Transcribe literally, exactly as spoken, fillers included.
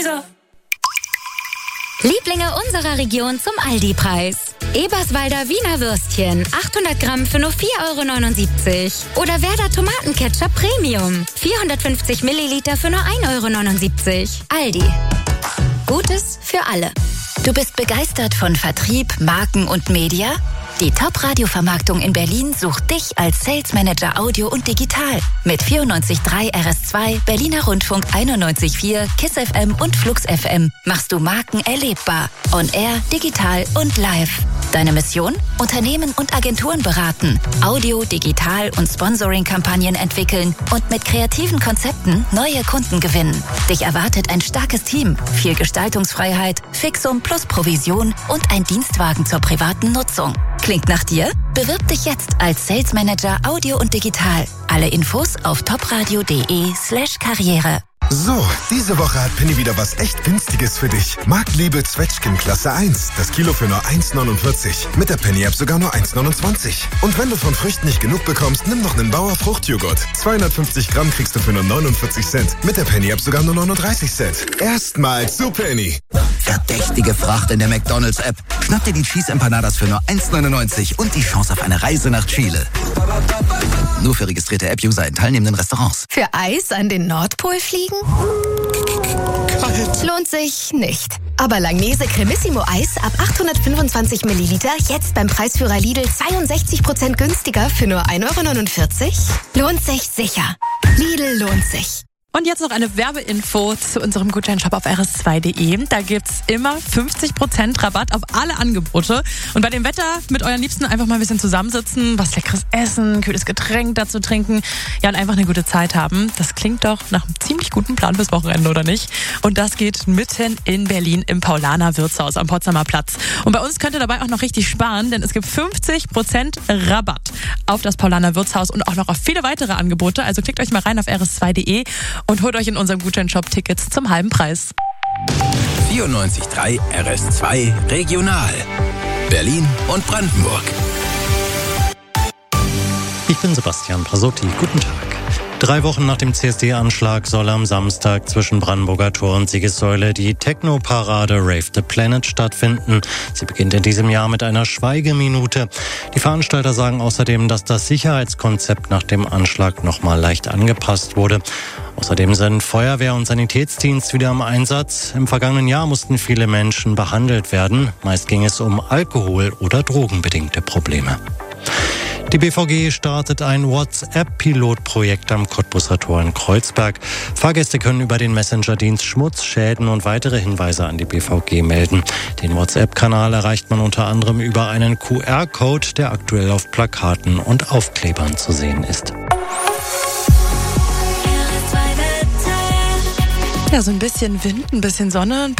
Lieblinge unserer Region zum Aldi-Preis. Eberswalder Wiener Würstchen, achthundert Gramm für nur vier Euro neunundsiebzig. Oder Werder Tomatenketchup Premium, vierhundertfünfzig Milliliter für nur ein Euro neunundsiebzig. Aldi. Gutes für alle. Du bist begeistert von Vertrieb, Marken und Media? Die Top-Radio-Vermarktung in Berlin sucht dich als Sales Manager Audio und Digital. Mit vierundneunzig Komma drei R S zwei, Berliner Rundfunk einundneunzig Komma vier, KISS F M und Flux F M machst du Marken erlebbar. On Air, digital und live. Deine Mission? Unternehmen und Agenturen beraten, Audio, Digital und Sponsoring-Kampagnen entwickeln und mit kreativen Konzepten neue Kunden gewinnen. Dich erwartet ein starkes Team, viel Gestaltungsfreiheit, Fixum plus Provision und ein Dienstwagen zur privaten Nutzung. Klingt nach dir? Bewirb dich jetzt als Sales Manager Audio und Digital. Alle Infos auf topradio.de slash Karriere. So, diese Woche hat Penny wieder was echt Günstiges für dich. Marktliebe Zwetschgen Klasse eins. Das Kilo für nur eins neunundvierzig. Mit der Penny-App sogar nur eins neunundzwanzig. Und wenn du von Früchten nicht genug bekommst, nimm noch einen Bauer Fruchtjoghurt. zweihundertfünfzig Gramm kriegst du für nur neunundvierzig Cent. Mit der Penny-App sogar nur neununddreißig Cent. Erstmals zu Penny. Verdächtige Fracht in der McDonald's-App. Schnapp dir die Cheese Empanadas für nur eins neunundneunzig und die Chance auf eine Reise nach Chile. Nur für registrierte App-User in teilnehmenden Restaurants. Für Eis an den Nordpol fliegen? Kalt. Lohnt sich nicht. Aber Langnese Cremissimo Eis ab achthundertfünfundzwanzig Milliliter jetzt beim Preisführer Lidl zweiundsechzig Prozent günstiger für nur ein Euro neunundvierzig? Lohnt sich sicher. Lidl lohnt sich. Und jetzt noch eine Werbeinfo zu unserem Gutscheinshop auf R S zwei Punkt de. Da gibt's immer fünfzig Prozent Rabatt auf alle Angebote. Und bei dem Wetter mit euren Liebsten einfach mal ein bisschen zusammensitzen, was Leckeres essen, kühles Getränk dazu trinken, ja, und einfach eine gute Zeit haben. Das klingt doch nach einem ziemlich guten Plan fürs Wochenende, oder nicht? Und das geht mitten in Berlin im Paulaner Wirtshaus am Potsdamer Platz. Und bei uns könnt ihr dabei auch noch richtig sparen, denn es gibt fünfzig Prozent Rabatt auf das Paulaner Wirtshaus und auch noch auf viele weitere Angebote. Also klickt euch mal rein auf R S zwei Punkt de und holt euch in unserem Gutscheinshop Tickets zum halben Preis. vierundneunzig Komma drei R S zwei Regional. Berlin und Brandenburg. Ich bin Sebastian Prasotti. Guten Tag. Drei Wochen nach dem C S D-Anschlag soll am Samstag zwischen Brandenburger Tor und Siegessäule die Techno-Parade Rave the Planet stattfinden. Sie beginnt in diesem Jahr mit einer Schweigeminute. Die Veranstalter sagen außerdem, dass das Sicherheitskonzept nach dem Anschlag nochmal leicht angepasst wurde. Außerdem sind Feuerwehr und Sanitätsdienst wieder im Einsatz. Im vergangenen Jahr mussten viele Menschen behandelt werden. Meist ging es um Alkohol- oder drogenbedingte Probleme. Die B V G startet ein WhatsApp-Pilotprojekt am Cottbuser Tor in Kreuzberg. Fahrgäste können über den Messenger-Dienst Schmutz, Schäden und weitere Hinweise an die B V G melden. Den WhatsApp-Kanal erreicht man unter anderem über einen Q R-Code, der aktuell auf Plakaten und Aufklebern zu sehen ist. Ja, so ein bisschen Wind, ein bisschen Sonne, ein